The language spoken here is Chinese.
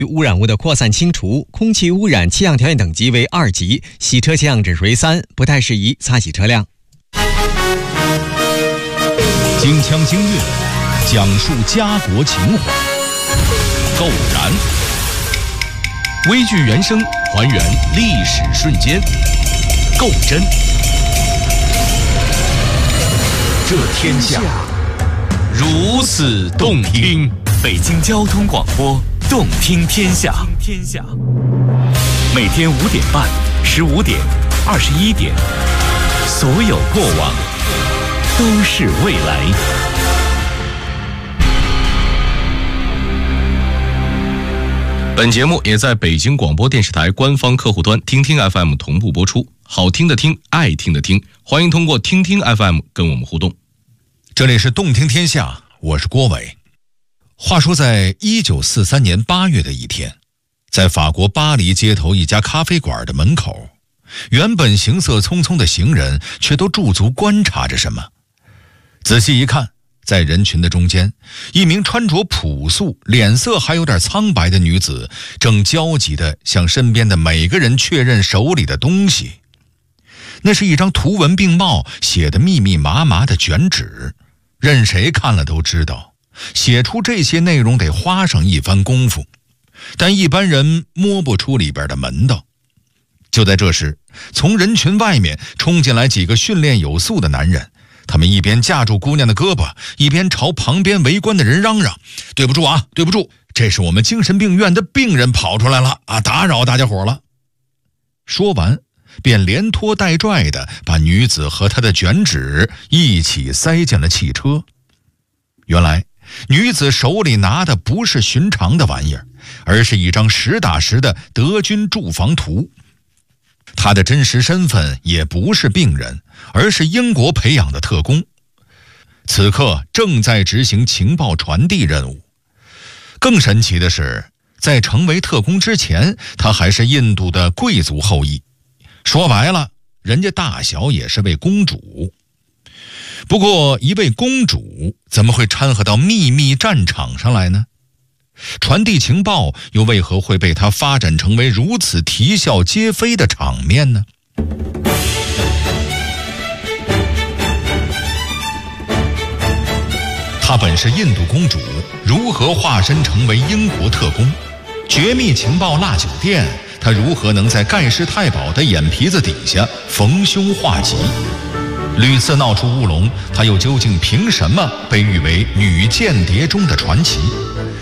污染物的扩散清除，空气污染气象条件等级为2级，洗车气象指数为3，不太适宜擦洗车辆。 京腔京韵，讲述家国情怀。购燃，微剧原声还原历史瞬间。购真，这天下如此动听。 北京交通广播，动听天下。每天5点半、15点、21点，所有过往都是未来。 本节目也在北京广播电视台官方客户端听听 FM 同步播出。好听的听，爱听的听，欢迎通过听听 FM 跟我们互动。 这里是动听天下，我是郭伟。话说在1943年8月的一天，在法国巴黎街头一家咖啡馆的门口，原本行色匆匆的行人却都驻足观察着什么。仔细一看，在人群的中间，一名穿着朴素、脸色还有点苍白的女子正焦急地向身边的每个人确认手里的东西。那是一张图文并茂、写得密密麻麻的卷纸，任谁看了都知道写出这些内容得花上一番功夫，但一般人摸不出里边的门道。就在这时，从人群外面冲进来几个训练有素的男人，他们一边架住姑娘的胳膊，一边朝旁边围观的人嚷嚷：“对不住啊，对不住，这是我们精神病院的病人跑出来了啊，打扰大家伙了。”说完便连拖带拽的把女子和她的卷纸一起塞进了汽车。原来女子手里拿的不是寻常的玩意儿，而是一张实打实的德军驻防图。她的真实身份也不是病人，而是英国培养的特工，此刻正在执行情报传递任务。更神奇的是，在成为特工之前，她还是印度的贵族后裔。说白了，人家大小也是位公主。不过一位公主怎么会掺和到秘密战场上来呢？传递情报又为何会被她发展成为如此啼笑皆非的场面呢？她本是印度公主，如何化身成为英国特工？绝密情报辣酒店，她如何能在盖世太保的眼皮子底下逢凶化吉？屡次闹出乌龙，她又究竟凭什么被誉为女间谍中的传奇？